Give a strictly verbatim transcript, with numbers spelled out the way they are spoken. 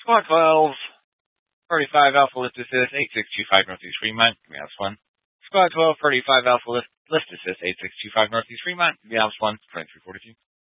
Squad twelve, thirty-five Alpha Lift Assist, eight six two five Northeast Fremont, give me Alps one. Squad twelve, thirty-five Alpha Lift, Lift Assist, eight six two five Northeast Fremont, give me Alps one, twenty-three forty-two.